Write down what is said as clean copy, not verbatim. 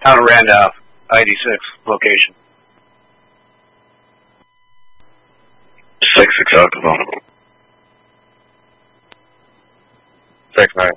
Town of Randolph, ID6 location. 6-6 out, Devon. 6-9.